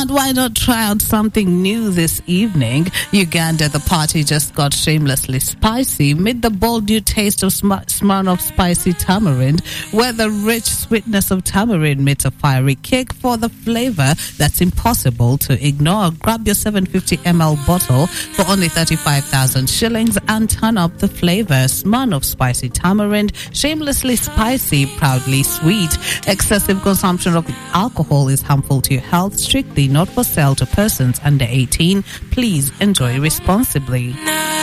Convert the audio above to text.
And why not try out something new this evening? Uganda, the party just got shamelessly spicy. Meet the bold new taste of Smirnoff Spicy Tamarind, where the rich sweetness of tamarind meets a fiery kick for the flavor that's impossible to ignore. Grab your 750 ml bottle for only 35,000 shillings and turn up the flavor. Smirnoff Spicy Tamarind, shamelessly spicy, proudly sweet. Excessive consumption of alcohol is harmful to your health. Strictly not for sale to persons under 18. Please enjoy responsibly.